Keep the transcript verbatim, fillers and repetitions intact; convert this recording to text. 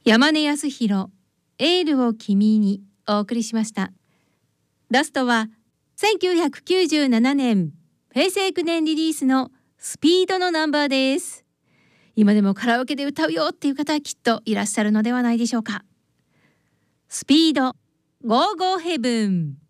山根康弘エールを君にお送りしました。ラストはせんきゅうひゃくきゅうじゅうななねん平成きゅうねんリリースのスピードのナンバーです。今でもカラオケで歌うよっていう方はきっといらっしゃるのではないでしょうか。スピードゴーゴーヘブン。